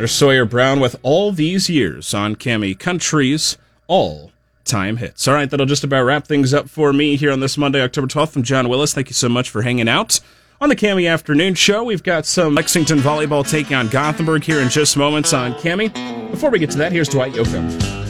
There's Sawyer Brown with All These Years on Cami Country's All-Time Hits. All right, that'll just about wrap things up for me here on this Monday, October 12th. I'm John Willis. Thank you so much for hanging out. On the Cami Afternoon Show, we've got some Lexington volleyball taking on Gothenburg here in just moments on Cami. Before we get to that, here's Dwight Yoakam.